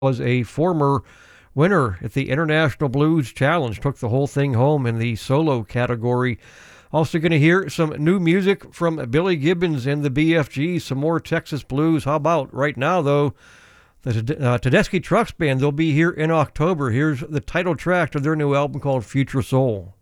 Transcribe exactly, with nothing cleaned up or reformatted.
was a former winner at the International Blues Challenge, took the whole thing home in the solo category. Also going to hear some new music from Billy Gibbons and the B F Gs, some more Texas blues. How about right now, though, the uh, Tedeschi Trucks Band, they'll be here in October. Here's the title track to their new album called Future Soul.